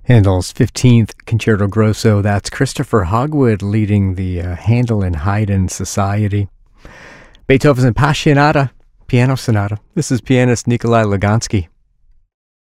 Handel's 15th Concerto Grosso, that's Christopher Hogwood leading the Handel and Haydn Society. Beethoven's Appassionata, Piano Sonata. This is pianist Nikolai Lugansky.